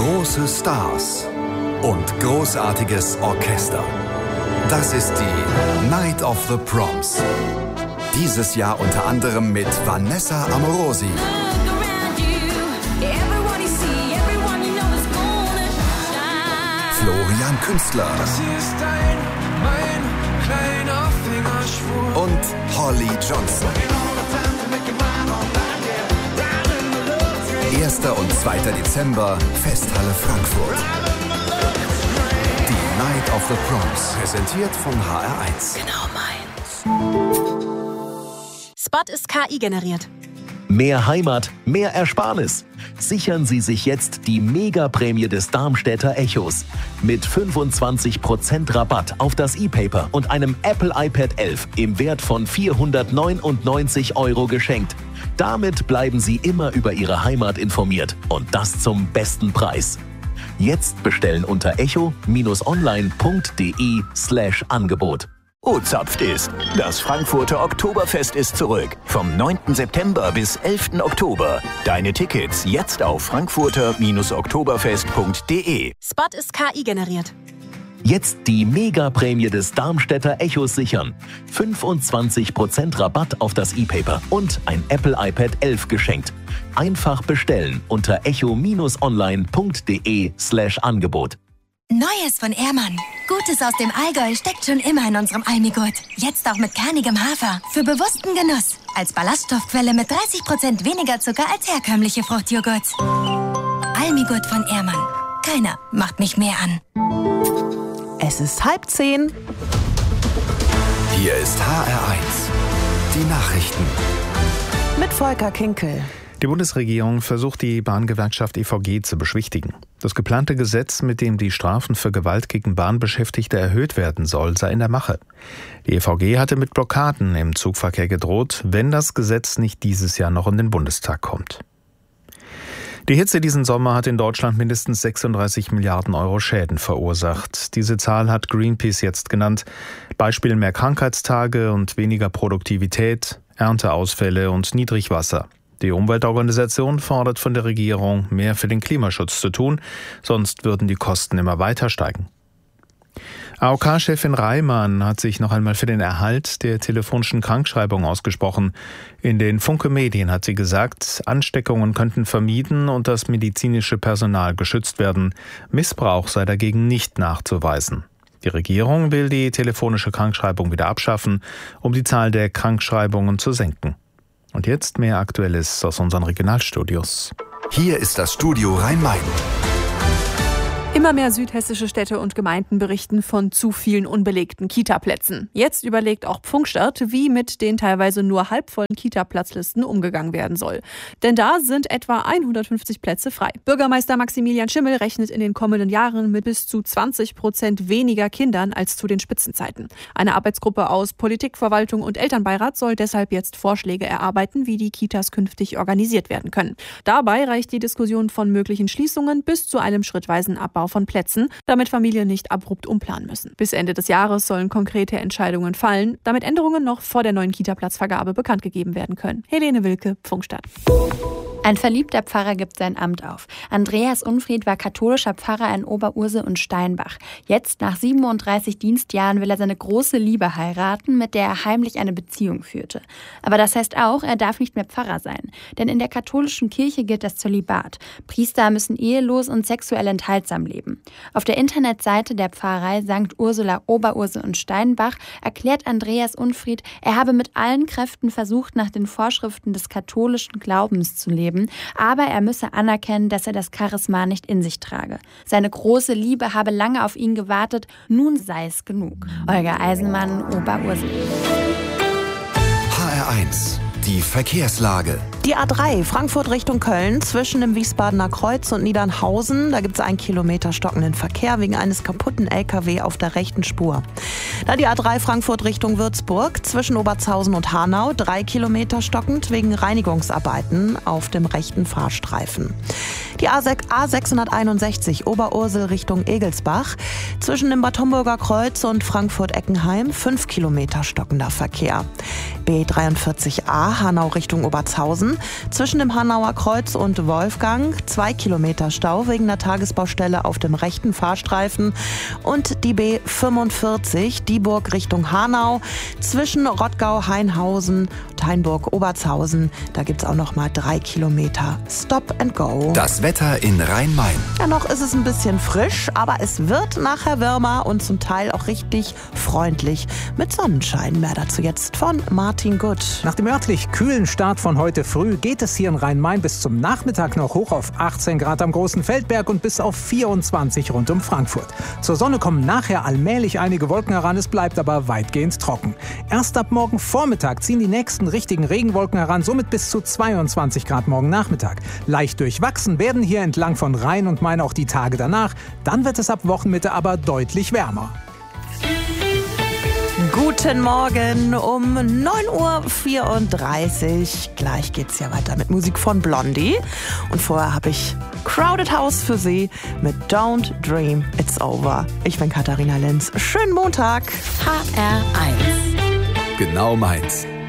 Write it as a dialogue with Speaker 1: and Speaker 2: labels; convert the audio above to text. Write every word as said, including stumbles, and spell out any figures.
Speaker 1: Große Stars und großartiges Orchester. Das ist die Night of the Proms. Dieses Jahr unter anderem mit Vanessa Amorosi, Florian Künstler und Holly Johnson. erster und zweiter Dezember, Festhalle Frankfurt. Die Night of the Proms, präsentiert von H R eins.
Speaker 2: Genau meins. Spot ist K I generiert.
Speaker 3: Mehr Heimat, mehr Ersparnis. Sichern Sie sich jetzt die Mega-Prämie des Darmstädter Echos. Mit fünfundzwanzig Prozent Rabatt auf das E-Paper und einem Apple iPad elf im Wert von vierhundertneunundneunzig Euro geschenkt. Damit bleiben Sie immer über Ihre Heimat informiert und das zum besten Preis. Jetzt bestellen unter echo-online.de slash Angebot.
Speaker 4: O-Zapft ist. Das Frankfurter Oktoberfest ist zurück. Vom neunten September bis elften Oktober. Deine Tickets jetzt auf frankfurter oktoberfest punkt de.
Speaker 2: Spot ist K I generiert.
Speaker 3: Jetzt die Mega-Prämie des Darmstädter Echos sichern. fünfundzwanzig Prozent Rabatt auf das E-Paper und ein Apple iPad elf geschenkt. Einfach bestellen unter echo-online.de slash Angebot.
Speaker 5: Neues von Ehrmann. Gutes aus dem Allgäu steckt schon immer in unserem Almigurt. Jetzt auch mit kernigem Hafer. Für bewussten Genuss. Als Ballaststoffquelle mit dreißig Prozent weniger Zucker als herkömmliche Fruchtjoghurts. Almigurt von Ehrmann. Keiner macht mich mehr an.
Speaker 6: Es ist halb zehn.
Speaker 1: Hier ist H R eins. Die Nachrichten.
Speaker 6: Mit Volker Kinkel.
Speaker 7: Die Bundesregierung versucht, die Bahngewerkschaft E V G zu beschwichtigen. Das geplante Gesetz, mit dem die Strafen für Gewalt gegen Bahnbeschäftigte erhöht werden soll, sei in der Mache. Die E V G hatte mit Blockaden im Zugverkehr gedroht, wenn das Gesetz nicht dieses Jahr noch in den Bundestag kommt. Die Hitze diesen Sommer hat in Deutschland mindestens sechsunddreißig Milliarden Euro Schäden verursacht. Diese Zahl hat Greenpeace jetzt genannt. Beispiel mehr Krankheitstage und weniger Produktivität, Ernteausfälle und Niedrigwasser. Die Umweltorganisation fordert von der Regierung, mehr für den Klimaschutz zu tun, sonst würden die Kosten immer weiter steigen. A O K-Chefin Reimann hat sich noch einmal für den Erhalt der telefonischen Krankschreibung ausgesprochen. In den Funke-Medien hat sie gesagt, Ansteckungen könnten vermieden und das medizinische Personal geschützt werden. Missbrauch sei dagegen nicht nachzuweisen. Die Regierung will die telefonische Krankschreibung wieder abschaffen, um die Zahl der Krankschreibungen zu senken. Und jetzt mehr Aktuelles aus unseren Regionalstudios.
Speaker 1: Hier ist das Studio Rhein-Main.
Speaker 8: Immer mehr südhessische Städte und Gemeinden berichten von zu vielen unbelegten Kita-Plätzen. Jetzt überlegt auch Pfungstadt, wie mit den teilweise nur halbvollen Kita-Platzlisten umgegangen werden soll. Denn da sind etwa hundertfünfzig Plätze frei. Bürgermeister Maximilian Schimmel rechnet in den kommenden Jahren mit bis zu zwanzig Prozent weniger Kindern als zu den Spitzenzeiten. Eine Arbeitsgruppe aus Politik, Verwaltung und Elternbeirat soll deshalb jetzt Vorschläge erarbeiten, wie die Kitas künftig organisiert werden können. Dabei reicht die Diskussion von möglichen Schließungen bis zu einem schrittweisen Abbau von Plätzen, damit Familien nicht abrupt umplanen müssen. Bis Ende des Jahres sollen konkrete Entscheidungen fallen, damit Änderungen noch vor der neuen Kita-Platzvergabe bekannt gegeben werden können. Helene Wilke, Pfungstadt.
Speaker 9: Ein verliebter Pfarrer gibt sein Amt auf. Andreas Unfried war katholischer Pfarrer in Oberursel und Steinbach. Jetzt, nach siebenunddreißig Dienstjahren, will er seine große Liebe heiraten, mit der er heimlich eine Beziehung führte. Aber das heißt auch, er darf nicht mehr Pfarrer sein. Denn in der katholischen Kirche gilt das Zölibat. Priester müssen ehelos und sexuell enthaltsam leben. Auf der Internetseite der Pfarrei Sankt Ursula Oberursel und Steinbach erklärt Andreas Unfried, er habe mit allen Kräften versucht, nach den Vorschriften des katholischen Glaubens zu leben. Aber er müsse anerkennen, dass er das Charisma nicht in sich trage. Seine große Liebe habe lange auf ihn gewartet, nun sei es genug. Olga Eisenmann, Oberursel.
Speaker 1: H R eins. Die Verkehrslage.
Speaker 6: Die A drei Frankfurt Richtung Köln zwischen dem Wiesbadener Kreuz und Niedernhausen. Da gibt es einen Kilometer stockenden Verkehr wegen eines kaputten L K W auf der rechten Spur. Dann die A drei Frankfurt Richtung Würzburg zwischen Obertshausen und Hanau. Drei Kilometer stockend wegen Reinigungsarbeiten auf dem rechten Fahrstreifen. Die A sechshunderteinundsechzig Oberursel Richtung Egelsbach. Zwischen dem Bad Homburger Kreuz und Frankfurt-Eckenheim fünf Kilometer stockender Verkehr. B dreiundvierzig A Hanau Richtung Obertshausen. Zwischen dem Hanauer Kreuz und Wolfgang zwei Kilometer Stau wegen der Tagesbaustelle auf dem rechten Fahrstreifen. Und die B fünfundvierzig Dieburg Richtung Hanau. Zwischen Rottgau, Hainhausen und Hainburg-Obertshausen. Da gibt es auch noch mal drei Kilometer Stop and Go.
Speaker 1: Das Wetter in Rhein-Main.
Speaker 6: Ja, noch ist es ein bisschen frisch, aber es wird nachher wärmer und zum Teil auch richtig freundlich mit Sonnenschein. Mehr dazu jetzt von Martin Gutt.
Speaker 10: Nach dem örtlich kühlen Start von heute früh geht es hier in Rhein-Main bis zum Nachmittag noch hoch auf achtzehn Grad am Großen Feldberg und bis auf vierundzwanzig rund um Frankfurt. Zur Sonne kommen nachher allmählich einige Wolken heran, es bleibt aber weitgehend trocken. Erst ab morgen Vormittag ziehen die nächsten richtigen Regenwolken heran, somit bis zu zweiundzwanzig Grad morgen Nachmittag. Leicht durchwachsen werden hier entlang von Rhein und Main auch die Tage danach. Dann wird es ab Wochenmitte aber deutlich wärmer.
Speaker 6: Guten Morgen um neun Uhr vierunddreißig. Gleich geht's ja weiter mit Musik von Blondie. Und vorher habe ich Crowded House für Sie mit Don't Dream It's Over. Ich bin Katharina Lenz. Schönen Montag.
Speaker 2: H R eins.
Speaker 1: Genau meins.